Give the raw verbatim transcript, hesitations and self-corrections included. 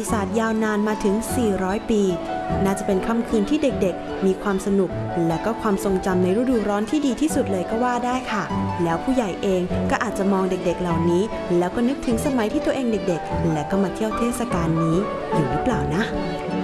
ติศาสตร์ยาวนานมาถึงสี่ร้อยปีน่าจะเป็นค่ำคืนที่เด็กๆมีความสนุกและก็ความทรงจำในฤดูร้อนที่ดีที่สุดเลยก็ว่าได้ค่ะแล้วผู้ใหญ่เองก็อาจจะมองเด็กๆเหล่านี้แล้วก็นึกถึงสมัยที่ตัวเองเด็กๆและก็มาเที่ยวเทศกาลนี้อยู่หรือเปล่านะ